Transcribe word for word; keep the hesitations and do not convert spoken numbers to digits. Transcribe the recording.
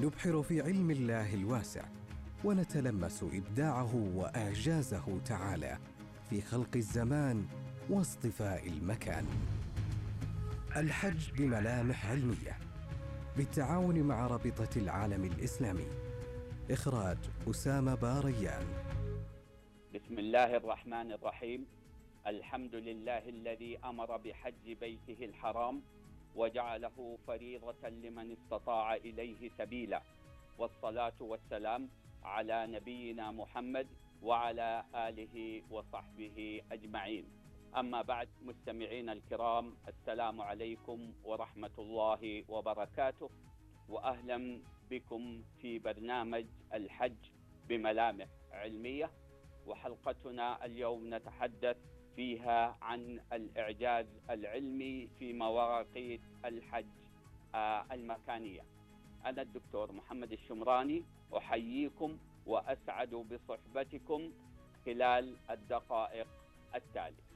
نبحر في علم الله الواسع ونتلمس إبداعه وإعجازه تعالى في خلق الزمان واصطفاء المكان. الحج بملامح علمية بالتعاون مع رابطة العالم الإسلامي. إخراج أسامة باريان. بسم الله الرحمن الرحيم. الحمد لله الذي أمر بحج بيته الحرام وجعله فريضة لمن استطاع إليه سبيلا، والصلاة والسلام على نبينا محمد وعلى آله وصحبه أجمعين. أما بعد، مستمعينا الكرام، السلام عليكم ورحمة الله وبركاته، وأهلا بكم في برنامج الحج بملامح علمية. وحلقتنا اليوم نتحدث فيها عن الإعجاز العلمي في مواقيت الحج المكانية. أنا الدكتور محمد الشمراني أحييكم وأسعد بصحبتكم خلال الدقائق التالية.